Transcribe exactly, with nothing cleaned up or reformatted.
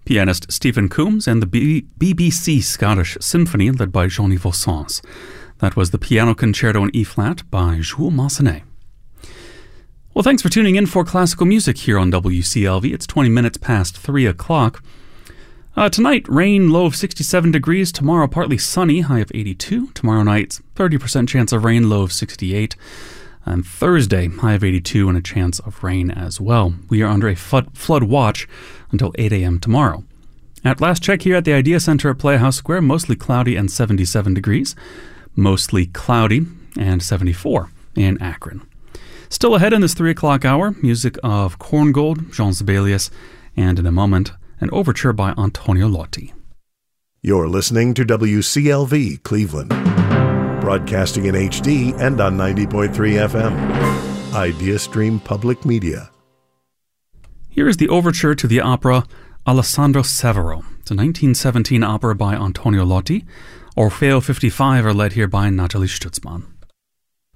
pianist Stephen Coombs, and the B- BBC Scottish Symphony led by Jean-Yves Sens. That was the Piano Concerto in E-flat by Jules Massenet. Well, thanks for tuning in for classical music here on W C L V. It's twenty minutes past three o'clock. Uh, tonight, rain, low of sixty-seven degrees. Tomorrow, partly sunny, high of eighty-two. Tomorrow night, thirty percent chance of rain, low of sixty-eight. And Thursday, high of eighty-two and a chance of rain as well. We are under a flood, flood watch until eight a.m. tomorrow. At last check here at the Idea Center at Playhouse Square, mostly cloudy and seventy-seven degrees. Mostly cloudy and seventy-four in Akron. Still ahead in this three o'clock hour, music of Korngold, Jean Sibelius, and in a moment, an overture by Antonio Lotti. You're listening to W C L V Cleveland. Broadcasting in H D and on ninety point three F M. IdeaStream Public Media. Here is the overture to the opera Alessandro Severo. It's a nineteen seventeen opera by Antonio Lotti. Orfeo fifty-five are led here by Nathalie Stutzmann.